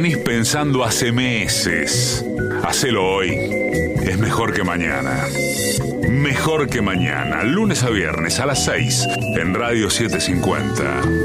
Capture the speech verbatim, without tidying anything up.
venís pensando hace meses. Hacelo hoy. Es mejor que mañana. Mejor que mañana. Lunes a viernes a las seis en Radio setecientos cincuenta.